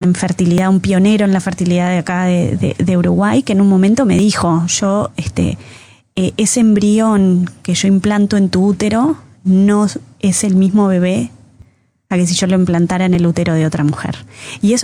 en fertilidad, un pionero en la fertilidad de acá de Uruguay, que en un momento me dijo, ese embrión que yo implanto en tu útero no es el mismo bebé a que si yo lo implantara en el útero de otra mujer. Y eso